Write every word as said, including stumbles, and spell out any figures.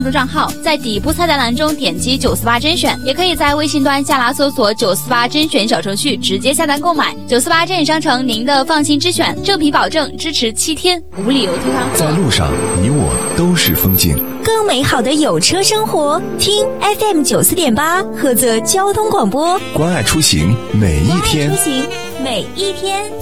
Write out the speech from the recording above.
账号，在底部菜单栏中点击九四八甄选，也可以在微信端下拉搜索九四八甄选小程序直接下单购买。九四八真人商城，您的放心之选，正品保证，支持七天，无理由退换货。 在路上，你我都是风景。 更美好的有车生活，听 F M 九四点八，菏泽交通广播， 关爱出行每一天。 出行每一天。